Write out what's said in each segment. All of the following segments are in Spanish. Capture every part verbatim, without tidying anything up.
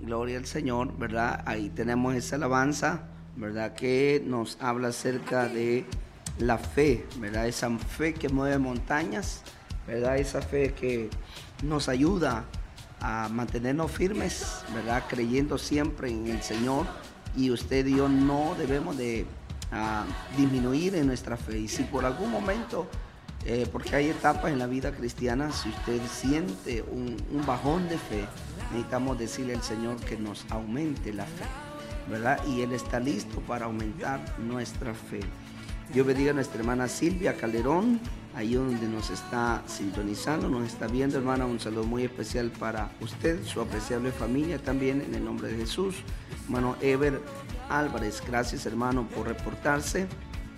gloria al Señor, ¿verdad? Ahí tenemos esa alabanza, ¿verdad? Que nos habla acerca de la fe, ¿verdad? Esa fe que mueve montañas, ¿verdad? Esa fe que nos ayuda a mantenernos firmes, ¿verdad? Creyendo siempre en el Señor, y usted y yo no debemos de uh, disminuir en nuestra fe. Y si por algún momento, eh, porque hay etapas en la vida cristiana, si usted siente un, un bajón de fe, necesitamos decirle al Señor que nos aumente la fe, ¿verdad? Y Él está listo para aumentar nuestra fe. Dios bendiga a nuestra hermana Silvia Calderón, ahí donde nos está sintonizando, nos está viendo, hermana. Un saludo muy especial para usted, su apreciable familia también, en el nombre de Jesús. Hermano Ever Álvarez, gracias, hermano, por reportarse.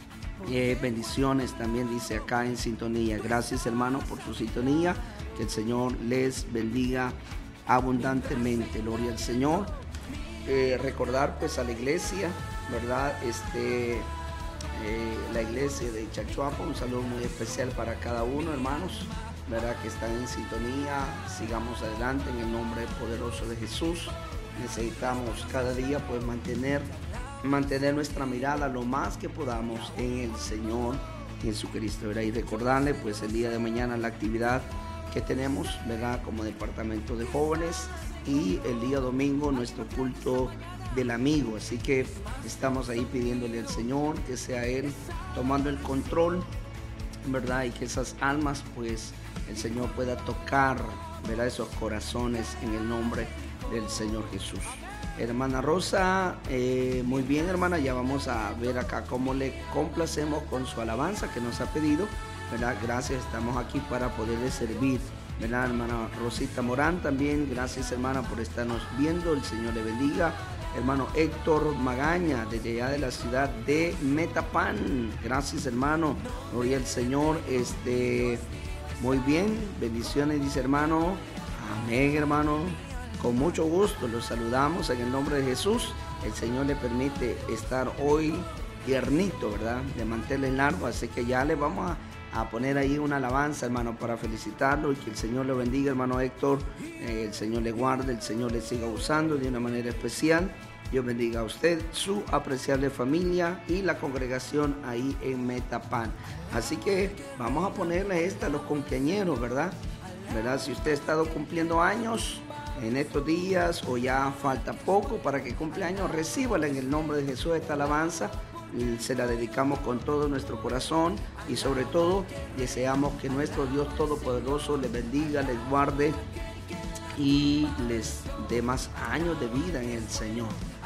Eh, bendiciones también dice acá en sintonía. Gracias, hermano, por su sintonía. Que el Señor les bendiga abundantemente. Gloria al Señor. Eh, recordar pues a la iglesia, ¿verdad? Este... Eh, la iglesia de Chachuapa, un saludo muy especial para cada uno, hermanos, verdad, que están en sintonía. Sigamos adelante en el nombre poderoso de Jesús. Necesitamos cada día pues mantener mantener nuestra mirada lo más que podamos en el Señor Jesucristo, ¿verdad? Y recordarle pues el día de mañana la actividad que tenemos, ¿verdad? Como departamento de jóvenes, y el día domingo nuestro culto del amigo. Así que estamos ahí pidiéndole al Señor que sea Él tomando el control, ¿verdad? Y que esas almas pues el Señor pueda tocar, ¿verdad? Esos corazones en el nombre del Señor Jesús. Hermana Rosa, eh, muy bien, hermana, ya vamos a ver acá cómo le complacemos con su alabanza que nos ha pedido, ¿verdad? Gracias, estamos aquí para poderle servir, ¿verdad? Hermana Rosita Morán también, gracias, hermana, por estarnos viendo. El Señor le bendiga. Hermano Héctor Magaña, desde allá de la ciudad de Metapán, gracias, hermano, gloria al Señor. Este, muy bien, bendiciones, dice hermano. Amén, hermano, con mucho gusto los saludamos en el nombre de Jesús. El Señor le permite estar hoy tiernito, ¿verdad? De mantenerle largo, así que ya le vamos a a poner ahí una alabanza, hermano, para felicitarlo, y que el Señor le bendiga, hermano Héctor. Eh, el Señor le guarde, el Señor le siga usando de una manera especial. Dios bendiga a usted, su apreciable familia y la congregación ahí en Metapán. Así que vamos a ponerle esta a los cumpleañeros, ¿verdad? ¿verdad? Si usted ha estado cumpliendo años en estos días o ya falta poco para que cumpla años, recíbala en el nombre de Jesús esta alabanza. Se la dedicamos con todo nuestro corazón, y sobre todo deseamos que nuestro Dios Todopoderoso les bendiga, les guarde y les dé más años de vida en el Señor.